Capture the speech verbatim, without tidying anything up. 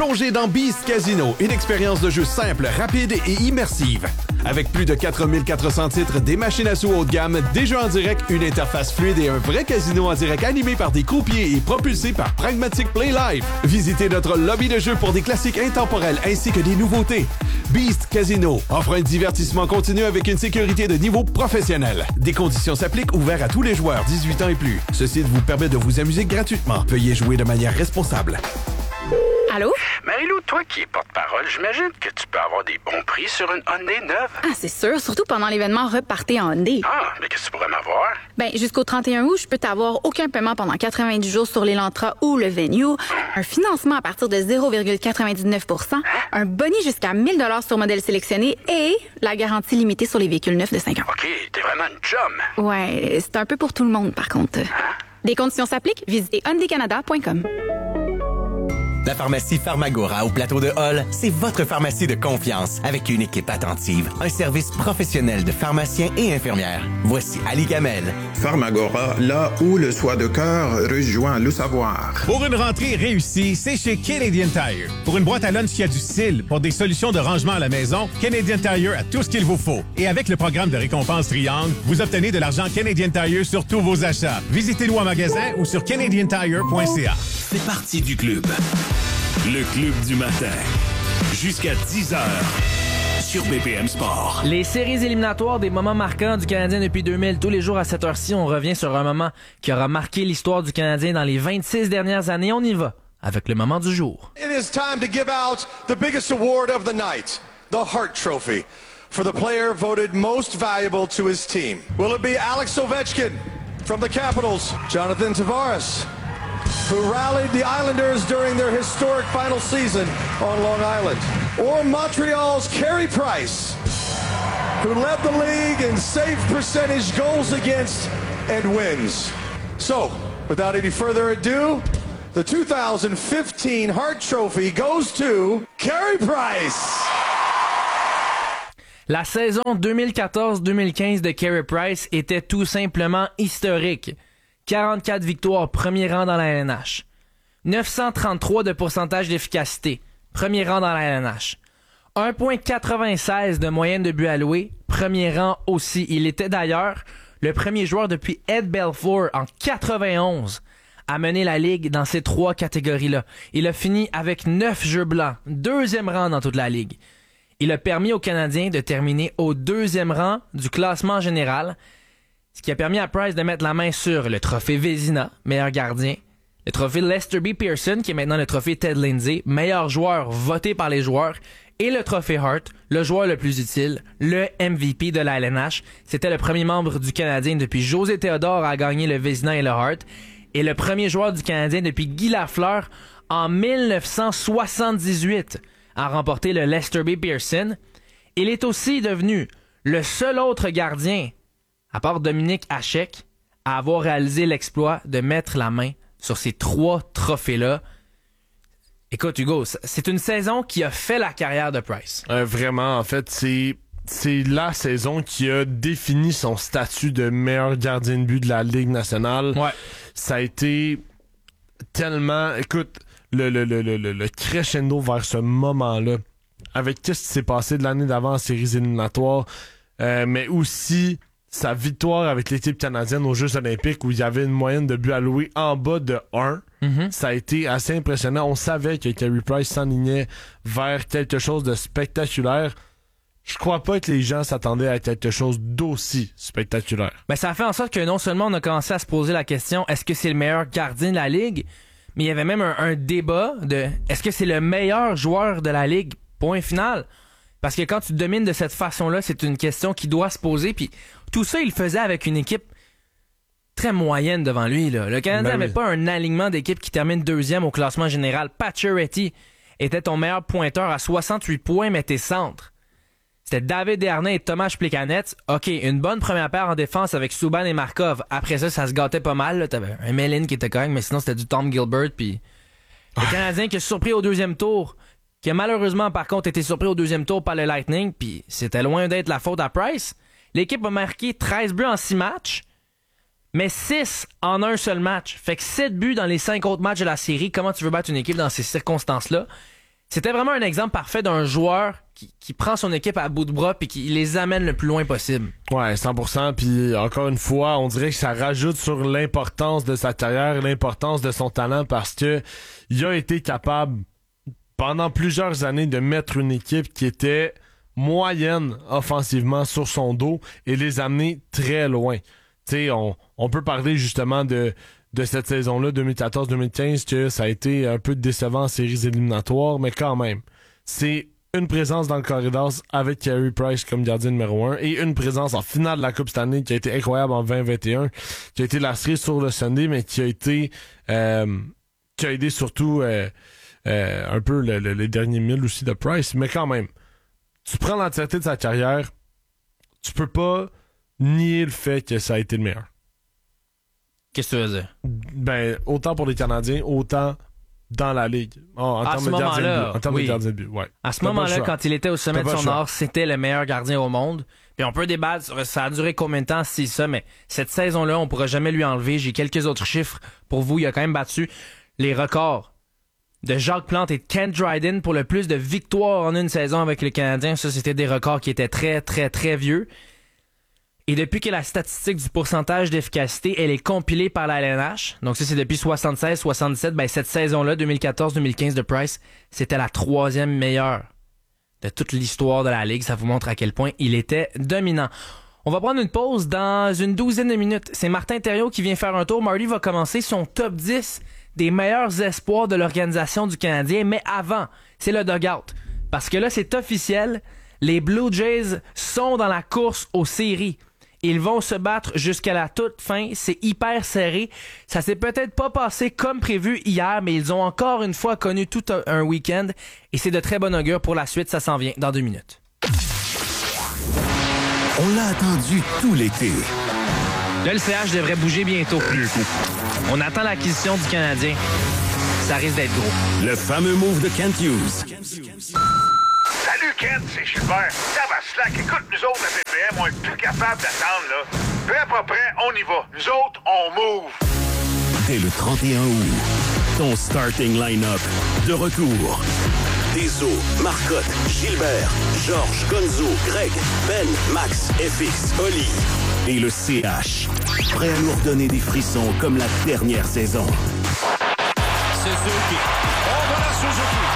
Plongez dans Beast Casino, une expérience de jeu simple, rapide et immersive. Avec plus de quatre mille quatre cents titres, des machines à sous haut de gamme, des jeux en direct, une interface fluide et un vrai casino en direct animé par des croupiers et propulsé par Pragmatic Play Live. Visitez notre lobby de jeu pour des classiques intemporels ainsi que des nouveautés. Beast Casino offre un divertissement continu avec une sécurité de niveau professionnel. Des conditions s'appliquent, ouverts à tous les joueurs dix-huit ans et plus. Ce site vous permet de vous amuser gratuitement. Veuillez jouer de manière responsable. Allô? Marie-Lou, toi qui es porte-parole, j'imagine que tu peux avoir des bons prix sur une Hyundai neuve. Ah, c'est sûr, surtout pendant l'événement Repartez en Hyundai. Ah, mais qu'est-ce que tu pourrais m'avoir? Ben, jusqu'au trente et un août, je peux t'avoir aucun paiement pendant quatre-vingt-dix jours sur l'Elantra ou le Venue, un financement à partir de zéro virgule quatre-vingt-dix-neuf pour cent, un boni jusqu'à mille dollars sur modèle sélectionné et la garantie limitée sur les véhicules neufs de cinq ans. OK, t'es vraiment une chum. Ouais, c'est un peu pour tout le monde, par contre. Hein? Des conditions s'appliquent, visitez hyundai canada point com. La pharmacie Pharmagora au plateau de Hall, c'est votre pharmacie de confiance avec une équipe attentive, un service professionnel de pharmaciens et infirmières. Voici Ali Kamel. Pharmagora, là où le soin de cœur rejoint le savoir. Pour une rentrée réussie, c'est chez Canadian Tire. Pour une boîte à lunch qui a du style, pour des solutions de rangement à la maison, Canadian Tire a tout ce qu'il vous faut. Et avec le programme de récompense Triangle, vous obtenez de l'argent Canadian Tire sur tous vos achats. Visitez-nous en magasin ou sur canadian tire point c a. C'est parti du club. Le club du matin. Jusqu'à dix heures. Sur B P M Sport. Les séries éliminatoires des moments marquants du Canadien depuis deux mille. Tous les jours à cette heure-ci, on revient sur un moment qui aura marqué l'histoire du Canadien dans les vingt-six dernières années. On y va avec le moment du jour. It is time to give out the biggest award of the night, the Hart Trophy, for the player voted most valuable to his team. Will it be Alex Ovechkin from the Capitals, Jonathan Tavares, who rallied the Islanders during their historic final season on Long Island, or Montreal's Carey Price, who led the league in save percentage, goals against, and wins? So, without any further ado, the two thousand fifteen Hart Trophy goes to Carey Price. La saison deux mille quatorze deux mille quinze de Carey Price était tout simplement historique. quarante-quatre victoires, premier rang dans la L N H. neuf cent trente-trois de pourcentage d'efficacité, premier rang dans la L N H. un virgule quatre-vingt-seize de moyenne de buts alloués, premier rang aussi. Il était d'ailleurs le premier joueur depuis Ed Belfour en quatre-vingt-onze à mener la Ligue dans ces trois catégories-là. Il a fini avec neuf jeux blancs, deuxième rang dans toute la Ligue. Il a permis aux Canadiens de terminer au deuxième rang du classement général, ce qui a permis à Price de mettre la main sur le trophée Vezina, meilleur gardien, le trophée Lester B. Pearson, qui est maintenant le trophée Ted Lindsay, meilleur joueur voté par les joueurs, et le trophée Hart, le joueur le plus utile, le M V P de la L N H. C'était le premier membre du Canadien depuis José Théodore à gagner le Vezina et le Hart, et le premier joueur du Canadien depuis Guy Lafleur en dix-neuf cent soixante-dix-huit à remporter le Lester B. Pearson. Il est aussi devenu le seul autre gardien, à part Dominique Hachek, à avoir réalisé l'exploit de mettre la main sur ces trois trophées-là. Écoute, Hugo, c'est une saison qui a fait la carrière de Price. Euh, vraiment, en fait, c'est c'est la saison qui a défini son statut de meilleur gardien de but de la Ligue nationale. Ouais. Ça a été tellement... Écoute, le, le, le, le, le crescendo vers ce moment-là, avec qu'est-ce qui s'est passé de l'année d'avant en séries éliminatoires, euh, mais aussi... sa victoire avec l'équipe canadienne aux Jeux olympiques où il y avait une moyenne de buts alloués en bas de un. Mm-hmm. Ça a été assez impressionnant. On savait que Carey Price s'enlignait vers quelque chose de spectaculaire. Je crois pas que les gens s'attendaient à quelque chose d'aussi spectaculaire. Ben, ça a fait en sorte que non seulement on a commencé à se poser la question est-ce que c'est le meilleur gardien de la Ligue, mais il y avait même un, un débat de est-ce que c'est le meilleur joueur de la Ligue, point final. Parce que quand tu domines de cette façon-là, c'est une question qui doit se poser. Puis tout ça, il le faisait avec une équipe très moyenne devant lui. Là. Le Canadien n'avait ben oui. pas un alignement d'équipe qui termine deuxième au classement général. Pacioretty était ton meilleur pointeur à soixante-huit points, mais tes centres. C'était David Desharnais et Tomáš Plekanec. OK, une bonne première paire en défense avec Subban et Markov. Après ça, ça se gâtait pas mal. Là. T'avais un Mellin qui était correct, mais sinon, c'était du Tom Gilbert. Puis le Canadien qui est surpris au deuxième tour, qui a malheureusement, par contre, été surpris au deuxième tour par le Lightning, puis c'était loin d'être la faute à Price. L'équipe a marqué treize buts en six matchs, mais six en un seul match. Fait que sept buts dans les cinq autres matchs de la série. Comment tu veux battre une équipe dans ces circonstances-là? C'était vraiment un exemple parfait d'un joueur qui, qui prend son équipe à bout de bras et qui les amène le plus loin possible. Ouais, cent pour cent. Puis encore une fois, on dirait que ça rajoute sur l'importance de sa carrière, l'importance de son talent, parce que il a été capable pendant plusieurs années de mettre une équipe qui était moyenne offensivement sur son dos et les amener très loin. Tu sais, on, on peut parler justement de de cette saison-là, deux mille quatorze deux mille quinze, que ça a été un peu décevant en séries éliminatoires, mais quand même, c'est une présence dans le corridor avec Carey Price comme gardien numéro un et une présence en finale de la Coupe Stanley qui a été incroyable en vingt vingt et un, qui a été la cerise sur le Sunday, mais qui a été euh, qui a aidé surtout euh, euh, un peu le, le, les derniers milles aussi de Price, mais quand même, tu prends l'entièreté de sa carrière, tu peux pas nier le fait que ça a été le meilleur. Qu'est-ce que tu veux dire? Ben, autant pour les Canadiens, autant dans la Ligue. Oh, en à termes ce de gardien de but. En termes oui. de gardien de but, ouais. À ce T'as moment-là, quand il était au sommet de son art, c'était le meilleur gardien au monde. Puis on peut débattre sur ça a duré combien de temps, si ça, mais cette saison-là, on pourra jamais lui enlever. J'ai quelques autres chiffres pour vous. Il a quand même battu les records de Jacques Plante et de Kent Dryden pour le plus de victoires en une saison avec les Canadiens. Ça, c'était des records qui étaient très, très, très vieux. Et depuis que la statistique du pourcentage d'efficacité, elle est compilée par la L N H, donc ça c'est depuis soixante-seize soixante-dix-sept, ben cette saison-là, deux mille quatorze deux mille quinze de Price, c'était la troisième meilleure de toute l'histoire de la Ligue. Ça vous montre à quel point il était dominant. On va prendre une pause dans une douzaine de minutes. C'est Martin Thériault qui vient faire un tour. Marty va commencer son top dix des meilleurs espoirs de l'organisation du Canadien, mais avant, c'est le dugout. Parce que là, c'est officiel, les Blue Jays sont dans la course aux séries. Ils vont se battre jusqu'à la toute fin. C'est hyper serré. Ça s'est peut-être pas passé comme prévu hier, mais ils ont encore une fois connu tout un, un week-end. Et c'est de très bon augure pour la suite. Ça s'en vient dans deux minutes. On l'a attendu tout l'été. Là, le C H devrait bouger bientôt. On attend l'acquisition du Canadien. Ça risque d'être gros. Le fameux move de Kent Hughes. Salut Kent, c'est Gilbert. Ça va slack. Écoute, nous autres, à P P M, on est plus capable d'attendre, là. Prêt, pas prêt, on y va. Nous autres, on move. Dès le trente et un août, ton starting line-up de retour. Deso, Marcotte, Gilbert, Georges, Gonzo, Greg, Ben, Max, F X, Oli et le C H. Prêt à nous redonner des frissons comme la dernière saison. Suzuki. On va la Suzuki.